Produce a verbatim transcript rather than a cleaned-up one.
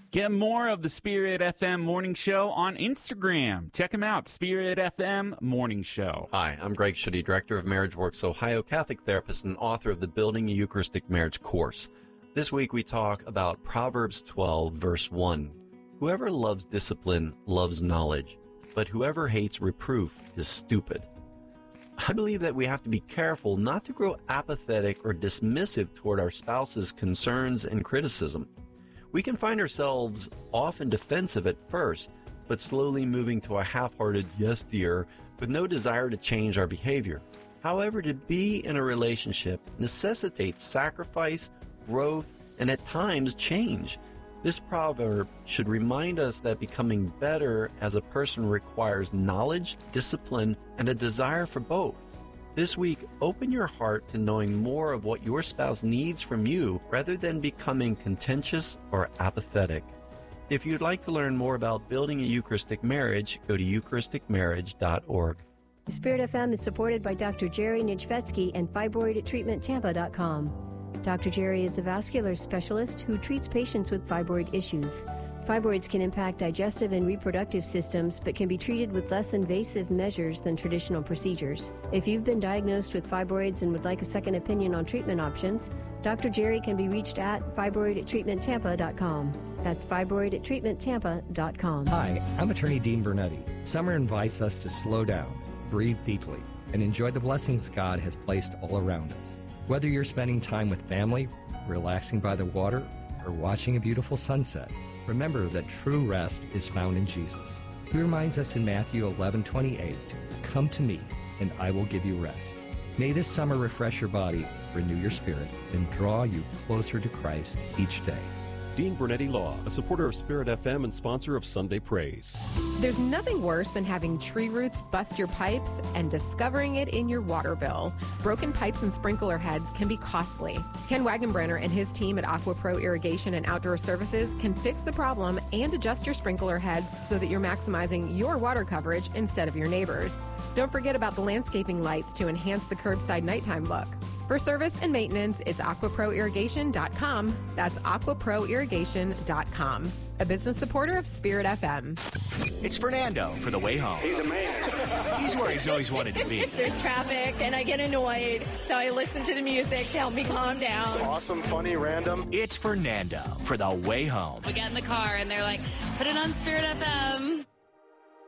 Get more of the Spirit F M Morning Show on Instagram. Check them out, Spirit F M Morning Show. Hi, I'm Greg Schutte, Director of Marriage Works Ohio, Catholic therapist and author of the Building a Eucharistic Marriage course. This week we talk about Proverbs twelve, verse one. Whoever loves discipline loves knowledge, but whoever hates reproof is stupid. I believe that we have to be careful not to grow apathetic or dismissive toward our spouse's concerns and criticism. We can find ourselves often defensive at first, but slowly moving to a half-hearted yes dear with no desire to change our behavior. However, to be in a relationship necessitates sacrifice, growth, and at times change. This proverb should remind us that becoming better as a person requires knowledge, discipline, and a desire for both. This week, open your heart to knowing more of what your spouse needs from you rather than becoming contentious or apathetic. If you'd like to learn more about building a Eucharistic marriage, go to eucharistic marriage dot org. Spirit F M is supported by Doctor Jerry Nijvetsky and fibroid treatment tampa dot com. Doctor Jerry is a vascular specialist who treats patients with fibroid issues. Fibroids can impact digestive and reproductive systems, but can be treated with less invasive measures than traditional procedures. If you've been diagnosed with fibroids and would like a second opinion on treatment options, Doctor Jerry can be reached at fibroid treatment tampa dot com. That's fibroid treatment tampa dot com. Hi, I'm Attorney Dean Bernetti. Summer invites us to slow down, breathe deeply, and enjoy the blessings God has placed all around us. Whether you're spending time with family, relaxing by the water, or watching a beautiful sunset, remember that true rest is found in Jesus. He reminds us in Matthew eleven twenty-eight, "Come to me, and I will give you rest." May this summer refresh your body, renew your spirit, and draw you closer to Christ each day. Dean Bernetti Law, a supporter of Spirit F M and sponsor of Sunday Praise. There's nothing worse than having tree roots bust your pipes and discovering it in your water bill. Broken pipes and sprinkler heads can be costly. Ken Wagenbrenner and his team at AquaPro Irrigation and Outdoor Services can fix the problem and adjust your sprinkler heads so that you're maximizing your water coverage instead of your neighbors. Don't forget about the landscaping lights to enhance the curbside nighttime look. For service and maintenance, it's aqua pro irrigation dot com. That's aqua pro irrigation dot com. A business supporter of Spirit F M. It's Fernando for the way home. He's the man. He's where he's always wanted to be. There's traffic and I get annoyed, so I listen to the music to help me calm down. It's awesome, funny, random. It's Fernando for the way home. We get in the car and they're like, put it on Spirit F M.